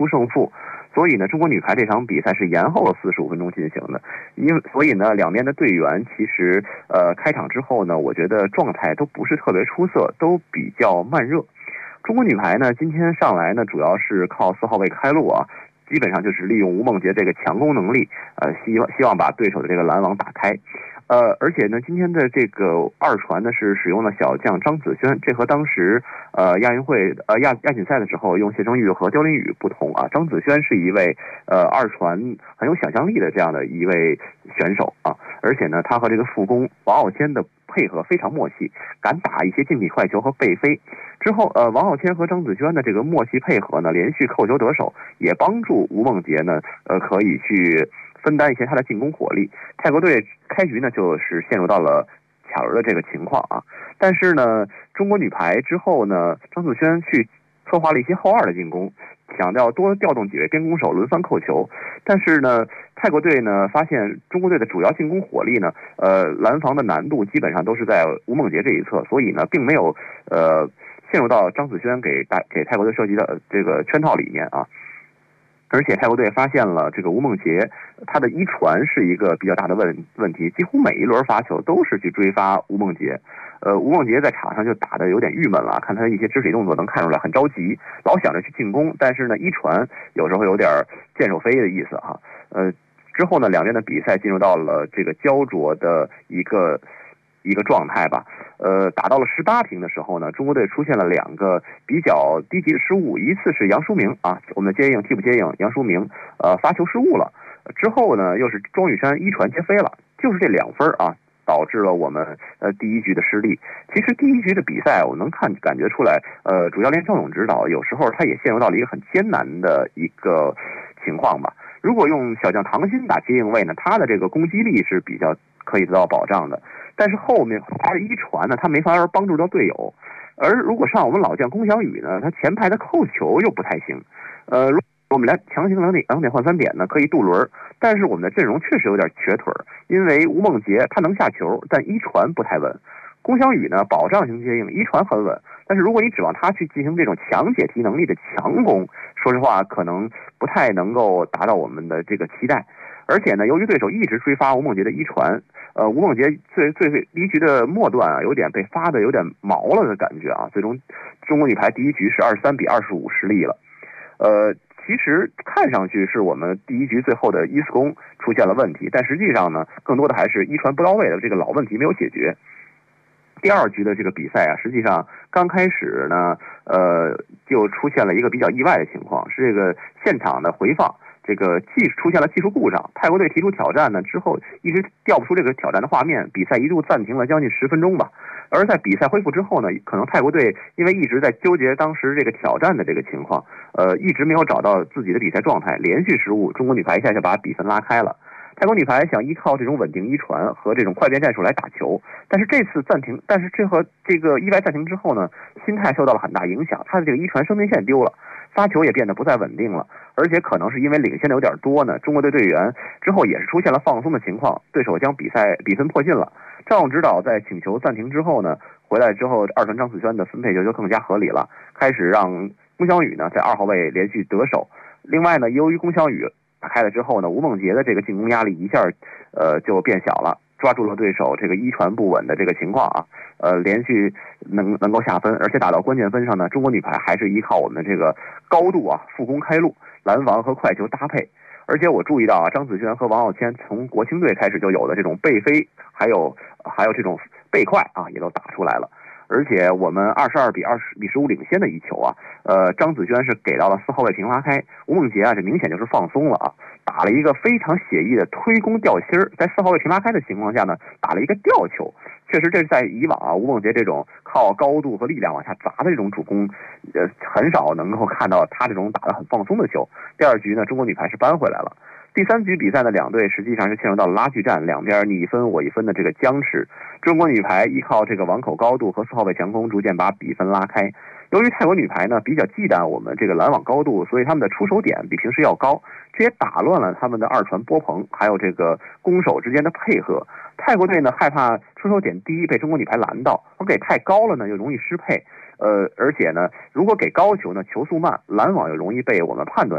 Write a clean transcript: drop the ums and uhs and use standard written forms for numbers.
出胜负。所以呢，中国女排这场比赛是延后了45分钟进行的，所以呢，两边的队员其实开场之后呢，我觉得状态都不是特别出色，都比较慢热。中国女排呢，今天上来呢，主要是靠4号位开路啊，基本上就是利用吴梦洁这个强攻能力，希望把对手的这个拦网打开。而且呢，今天的这个二传呢是使用了小将张子萱，这和当时亚运会亚锦赛的时候用谢征玉和刁琳宇不同啊。张子萱是一位二传很有想象力的这样的一位选手啊，而且呢，他和这个副攻王傲谦的配合非常默契，敢打一些竞体快球和背飞。之后王傲谦和张子萱的这个默契配合呢，连续扣球得手，也帮助吴梦洁呢可以去分担一些他的进攻火力。泰国队开局呢就是陷入到了卡轮的这个情况啊，但是呢，中国女排之后呢，张子萱去策划了一些后二的进攻，想要多调动几位边攻手轮番扣球，但是呢，泰国队呢发现中国队的主要进攻火力呢，拦防的难度基本上都是在吴梦洁这一侧，所以呢，并没有陷入到张子萱给泰国队设计的这个圈套里面啊。而且泰国队发现了这个吴梦洁，他的一传是一个比较大的问题，几乎每一轮发球都是去追发吴梦洁。吴梦洁在场上就打得有点郁闷了，看他一些肢体动作能看出来很着急，老想着去进攻，但是呢，一传有时候有点箭手飞的意思哈。之后呢，两边的比赛进入到了这个焦灼的一个状态吧。打到了18平的时候呢，中国队出现了两个比较低级的失误，一次是杨舒明啊，我们的替补接应杨舒明发球失误了，之后呢又是庄宇珊一传接飞了，就是这2分啊，导致了我们第一局的失利。其实第一局的比赛我能感觉出来，主教练赵勇指导有时候他也陷入到了一个很艰难的一个情况吧。如果用小将唐鑫打接应位呢，他的这个攻击力是比较可以得到保障的，但是后面他的一传呢，他没法帮助到队友。而如果上我们老将龚翔宇呢，他前排的扣球又不太行。如果我们强行2点换3点呢，可以渡轮，但是我们的阵容确实有点瘸腿，因为吴梦洁他能下球，但一传不太稳。龚翔宇呢，保障型接应，一传很稳，但是如果你指望他去进行这种强解题能力的强攻，说实话可能不太能够达到我们的这个期待。而且呢，由于对手一直追发吴梦洁的一传，吴梦洁最第一局的末段啊，有点被发的有点毛了的感觉啊。最终，中国女排第一局是23比25失利了。其实看上去是我们第一局最后的1-4攻出现了问题，但实际上呢，更多的还是一传不到位的这个老问题没有解决。第二局的这个比赛啊，实际上刚开始呢，就出现了一个比较意外的情况，是这个现场的回放。这个出现了技术故障，泰国队提出挑战呢，之后一直调不出这个挑战的画面，比赛一度暂停了将近10分钟吧。而在比赛恢复之后呢，可能泰国队因为一直在纠结当时这个挑战的这个情况，一直没有找到自己的比赛状态，连续失误，中国女排一下就把比分拉开了。泰国女排想依靠这种稳定一传和这种快变战术来打球，但是这次暂停，但是这和这个意外暂停之后呢，心态受到了很大影响，他的这个一传生命线丢了，发球也变得不再稳定了，而且可能是因为领先的有点多呢，中国队队员之后也是出现了放松的情况，对手将比分迫近了。赵勇指导在请求暂停之后呢，回来之后二传张子萱的分配就更加合理了，开始让龚翔宇呢在2号位连续得手。另外呢，由于龚翔宇打开了之后呢，吴梦洁的这个进攻压力一下就变小了，抓住了对手这个一传不稳的这个情况啊，连续能够下分，而且打到关键分上呢，中国女排还是依靠我们这个高度啊，副攻开路，拦防和快球搭配。而且我注意到啊，张子萱和王傲谦从国青队开始就有的这种背飞，还有这种背快啊，也都打出来了。而且我们22比15领先的一球啊，张子萱是给到了4号位平拉开，吴梦洁啊，这明显就是放松了啊，打了一个非常写意的推攻吊心儿，在4号位平拉开的情况下呢，打了一个吊球。确实，这是在以往啊，吴梦洁这种靠高度和力量往下砸的这种主攻，很少能够看到他这种打得很放松的球。第二局呢，中国女排是扳回来了。第3局比赛呢，两队实际上是陷入到了拉锯战，两边你一分我一分的这个僵持。中国女排依靠这个网口高度和4号位强攻，逐渐把比分拉开。由于泰国女排呢比较忌惮我们这个拦网高度，所以他们的出手点比平时要高，这也打乱了他们的二传波棚，还有这个攻守之间的配合。泰国队呢害怕出手点低被中国女排拦到，而给太高了呢又容易失配。而且呢，如果给高球呢，球速慢，拦网又容易被我们判断